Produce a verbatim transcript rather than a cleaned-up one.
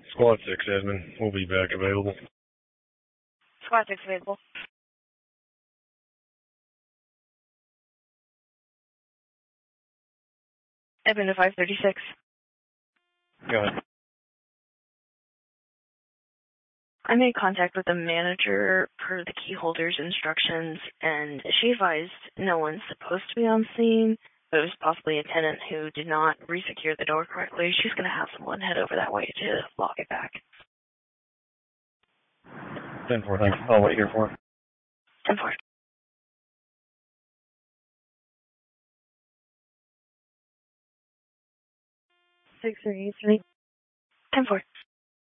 Squad six admin, we'll be back available. Squad six available. Admin to five thirty-six. Go ahead. I made contact with the manager per the key holder's instructions, and she advised no one's supposed to be on scene, but it was possibly a tenant who did not resecure the door correctly. She's going to have someone head over that way to lock it back. ten four, thanks. I'll wait here for it. ten four. six three eight three. ten four.